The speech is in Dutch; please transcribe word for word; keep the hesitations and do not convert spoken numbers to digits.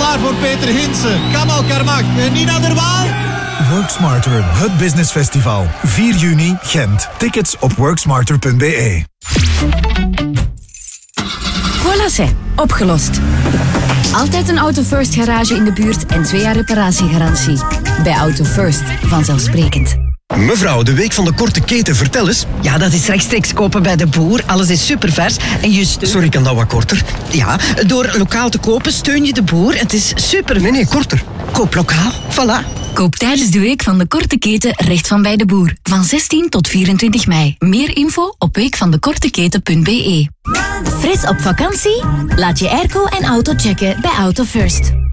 klaar voor Peter Hinsen, Kamal Karmach en Nina de Waal? Work Smarter, het business festival. vier juni, Gent. Tickets op worksmarter punt b e. Voilà, zeg. Opgelost. Altijd een Auto First garage in de buurt en twee jaar reparatiegarantie. Bij Auto First, vanzelfsprekend. Mevrouw, de week van de korte keten, vertel eens. Ja, dat is rechtstreeks kopen bij de boer. Alles is supervers. En je steunt... Sorry, kan dat wat korter? Ja, door lokaal te kopen steun je de boer. Het is super... Nee, nee, korter. Koop lokaal, voilà. Koop tijdens de week van de korte keten recht van bij de boer. Van zestien tot vierentwintig mei. Meer info op weekvandekorteketen punt b e. Fris op vakantie? Laat je airco en auto checken bij Auto First.